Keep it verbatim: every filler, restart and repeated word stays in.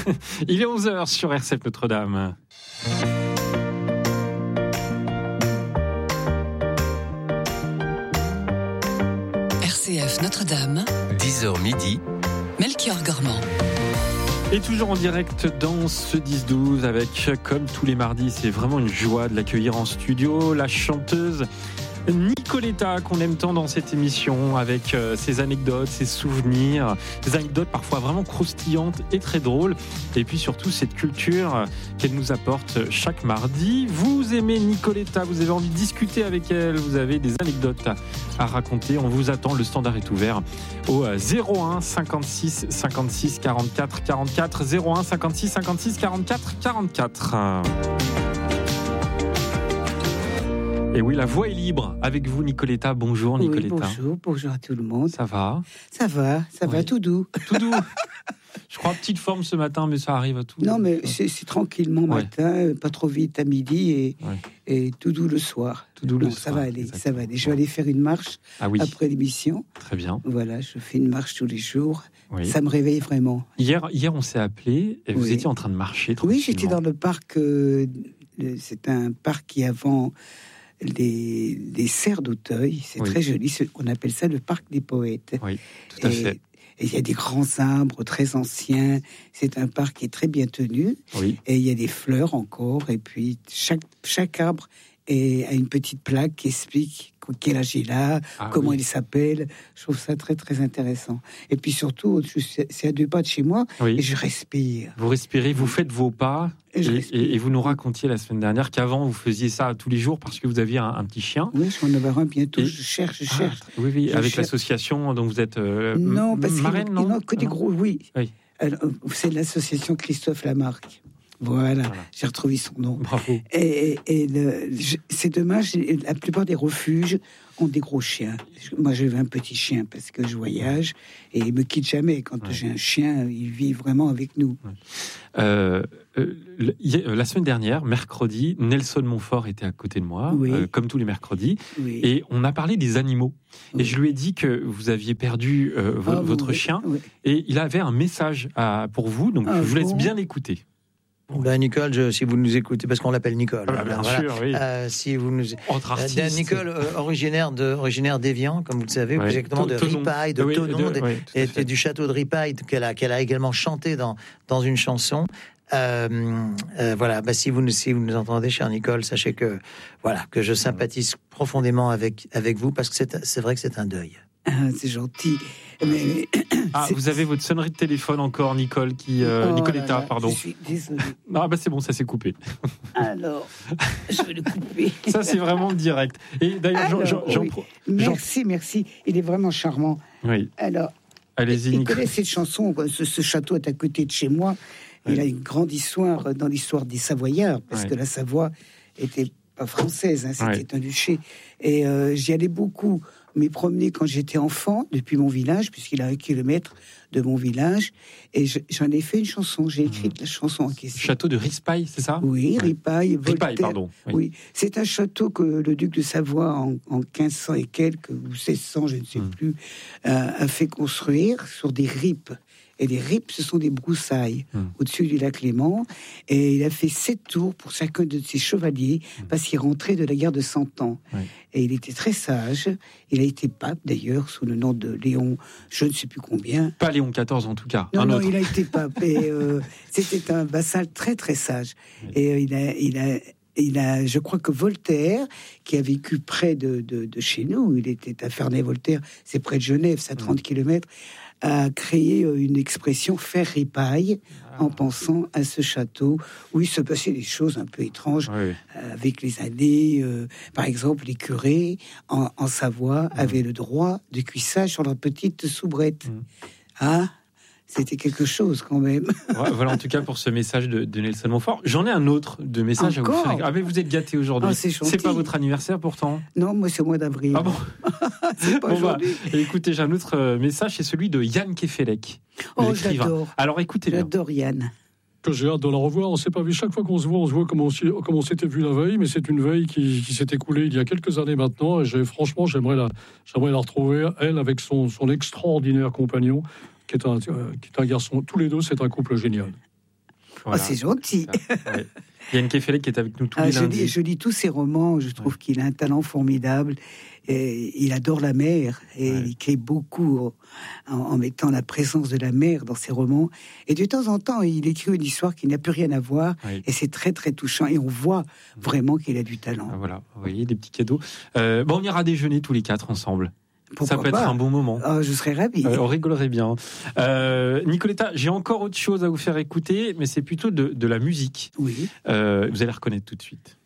Il est onze heures sur R C F Notre-Dame. R C F Notre-Dame, dix heures midi, Melchior Gormand. Et toujours en direct dans ce dix douze avec, comme tous les mardis, c'est vraiment une joie de l'accueillir en studio, la chanteuse Nicoletta, qu'on aime tant dans cette émission, avec euh, ses anecdotes, ses souvenirs, des anecdotes parfois vraiment croustillantes et très drôles, et puis surtout cette culture euh, qu'elle nous apporte chaque mardi. Vous aimez Nicoletta, vous avez envie de discuter avec elle, vous avez des anecdotes à, à raconter, on vous attend, le standard est ouvert au zéro un cinquante-six cinquante-six quarante-quatre quarante-quatre, zéro un cinquante-six cinquante-six quarante-quatre quarante-quatre. Et oui, la voix est libre avec vous, Nicoletta. Bonjour, Nicoletta. Oui, bonjour, bonjour à tout le monde. Ça va ? Ça va, ça oui. va, tout doux. Tout doux. Je crois petite forme ce matin, mais ça arrive à tout. Non, mais c'est, c'est tranquillement ouais. matin, pas trop vite à midi et, ouais. et tout doux le soir. Tout doux le bon, soir. Ça va aller, exactement. ça va aller. Je vais aller faire une marche ah, oui. après l'émission. Très bien. Voilà, je fais une marche tous les jours. Oui. Ça me réveille vraiment. Hier, hier, on s'est appelé et vous oui. étiez en train de marcher. Oui, j'étais dans le parc. Euh, c'est un parc qui avant. Les, les serres d'Auteuil, c'est oui. très joli. On appelle ça le parc des poètes. Oui, tout à et, fait. Et il y a des grands arbres très anciens. C'est un parc qui est très bien tenu. Oui. Et il y a des fleurs encore. Et puis chaque, chaque arbre est, a une petite plaque qui explique quel âge il a, ah, comment oui. il s'appelle. Je trouve ça très très intéressant. Et puis surtout, c'est à deux pas de chez moi oui. et je respire. Vous respirez, vous faites vos pas. Et, et, et, et vous nous racontiez la semaine dernière qu'avant vous faisiez ça tous les jours parce que vous aviez un, un petit chien. Oui, je vais en avoir un bientôt. Et... Je cherche, je cherche. Ah, oui, oui, je avec cherche. l'association dont vous êtes euh, non, parce marraine, qu'il, non, non, que des gros, oui. oui. Alors, c'est l'association Christophe Lamarck. Voilà, voilà, j'ai retrouvé son nom. Bravo. Et, et, et le, je, c'est dommage, la plupart des refuges ont des gros chiens. Moi, j'avais un petit chien parce que je voyage et il me quitte jamais. Quand ouais. j'ai un chien, il vit vraiment avec nous. Ouais. Euh, euh, le, la semaine dernière, mercredi, Nelson Montfort était à côté de moi, oui. euh, comme tous les mercredis, oui. et on a parlé des animaux. Oui. Et je lui ai dit que vous aviez perdu euh, vo- ah, votre oui. chien, oui. et il avait un message à, pour vous, donc ah, je vous laisse bon. bien l'écouter. Ben Nicole, je, si vous nous écoutez, parce qu'on l'appelle Nicole. Ah, bien voilà. sûr, oui. Euh, si vous nous, entre artistes. Euh, Nicole, euh, originaire de, originaire d'Évian, comme vous le savez, ouais. exactement de Ripaille, de oui, Thonon, de, oui, et, et du château de Ripaille, qu'elle a, qu'elle a également chanté dans, dans une chanson. Euh, euh, voilà, bah, si vous nous, si vous nous entendez, chère Nicole, sachez que, voilà, que je sympathise profondément avec, avec vous, parce que c'est, c'est vrai que c'est un deuil. Ah, c'est gentil. Mais, ah, c'est... vous avez votre sonnerie de téléphone encore, Nicole, qui euh, oh Nicoletta, là là, pardon. Je suis désolée. Ah bah c'est bon, ça s'est coupé. Alors, je vais le couper. Ça c'est vraiment direct. Et d'ailleurs, Alors, j'en, j'en, oui. j'en... merci, merci. Il est vraiment charmant. Oui. Alors, allez-y, il Nicole. connaît cette chanson. Ce, ce château est à côté de chez moi. Il oui. a une grande histoire dans l'histoire des Savoyards, parce oui. que la Savoie était pas française, hein, c'était oui. un duché. Et euh, j'y allais beaucoup. M'y promener quand j'étais enfant, depuis mon village, puisqu'il a un kilomètre de mon village, et je, j'en ai fait une chanson, j'ai écrit mmh. la chanson en question. Château de Rispaille, c'est ça ? Oui, ouais. Ripaille, Voltaire. Ripaille, pardon. Oui. oui, c'est un château que le duc de Savoie, en, en quinze cents et quelques, ou seize cents, je ne sais mmh. plus, euh, a fait construire sur des rippes. Et les rippes, ce sont des broussailles mmh. au-dessus du lac Léman. Et il a fait sept tours pour chacun de ses chevaliers, mmh. parce qu'il rentrait de la guerre de Cent Ans. Oui. Et il était très sage. Il a été pape, d'ailleurs, sous le nom de Léon, je ne sais plus combien. Pas Léon quatorze, en tout cas. Non, un non, autre. il a été pape. Et euh, c'était un vassal très, très sage. Oui. Et euh, il a... Il a Il a, je crois que Voltaire, qui a vécu près de, de, de chez nous, il était à Ferney-Voltaire, c'est près de Genève, c'est à trente kilomètres, a créé une expression faire ripaille ah, en pensant à ce château où il se passait des choses un peu étranges oui. euh, avec les années. Euh, par exemple, les curés en, en Savoie mmh. avaient le droit de cuissage sur leur petite soubrette. Mmh. Ah, c'était quelque chose quand même. Ouais, voilà en tout cas pour ce message de, de Nelson Montfort. J'en ai un autre de message Encore à vous faire. Ah mais vous êtes gâtés aujourd'hui. Oh, c'est, c'est pas votre anniversaire pourtant. Non, moi c'est au mois d'avril. Ah bon. C'est pas bon, aujourd'hui. Bah, écoutez, j'ai un autre message, c'est celui de Yann Kefelec. Oh, l'écrivain. j'adore. Alors écoutez bien. J'adore Yann. Que j'ai hâte de la revoir. On s'est pas vu. Chaque fois qu'on se voit, on se voit comme on, comme on s'était vu la veille, mais c'est une veille qui, qui s'est écoulée il y a quelques années maintenant. Et j'ai, franchement, j'aimerais la, j'aimerais la retrouver, elle, avec son, son extraordinaire compagnon, qui est, un, qui est un garçon. Tous les deux, c'est un couple génial. Voilà. Oh, c'est gentil. Ouais. Yann Kefelec qui est avec nous tous ah, les je lundis. lis, je lis tous ses romans, je trouve ouais. qu'il a un talent formidable. Et il adore la mer et ouais. il écrit beaucoup en, en mettant la présence de la mer dans ses romans. Et de temps en temps, il écrit une histoire qui n'a plus rien à voir ouais. et c'est très très touchant. Et on voit vraiment qu'il a du talent. Ah, voilà, vous voyez, des petits cadeaux. Euh, bon, on ira déjeuner tous les quatre ensemble. Pourquoi ça peut pas. être un bon moment. Oh, je serais ravie. Euh, on rigolerait bien. Euh, Nicoletta, j'ai encore autre chose à vous faire écouter, mais c'est plutôt de, de la musique. Oui. Euh, vous allez reconnaître tout de suite.